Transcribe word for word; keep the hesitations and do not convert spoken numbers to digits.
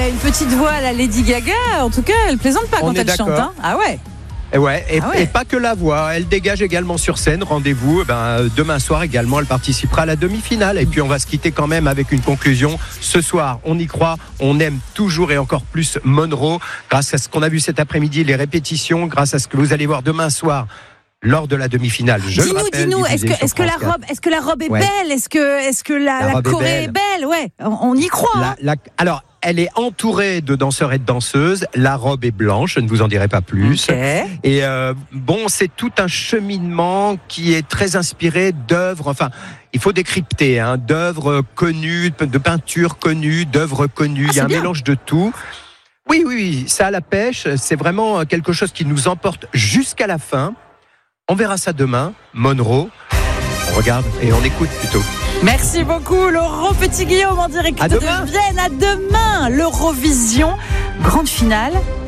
a une petite voix à la Lady Gaga. En tout cas, elle plaisante pas On quand est elle d'accord. chante. Hein. Ah ouais. Et, ouais, et, Ah ouais. et pas que la voix, elle dégage également sur scène. Rendez-vous eh ben, demain soir également, elle participera à la demi-finale. Et puis on va se quitter quand même avec une conclusion. Ce soir, on y croit, on aime toujours et encore plus Monroe. Grâce à ce qu'on a vu cet après-midi, les répétitions, grâce à ce que vous allez voir demain soir lors de la demi-finale. Je dis-nous, le rappelle, dis-nous, est-ce que, diffusé sur est-ce que la France quatre. robe, est-ce que la robe est Ouais. belle? Est-ce que, est-ce que la, La la robe est choré est belle. belle? Ouais, on, on y croit. La- hein. la- alors, elle est entourée de danseurs et de danseuses. La robe est blanche, je ne vous en dirai pas plus. Ok. Et euh, bon, c'est tout un cheminement qui est très inspiré d'œuvres, enfin, il faut décrypter, hein, d'œuvres connues, de peintures connues, d'œuvres connues. Ah, il y a c'est un bien. mélange de tout. Oui, oui, oui, ça à la pêche, c'est vraiment quelque chose qui nous emporte jusqu'à la fin. On verra ça demain, Monroe. On regarde et on écoute plutôt. Merci beaucoup, Laurent Petit-Guillaume en direct À de demain. Vienne. À demain, l'Eurovision, grande finale.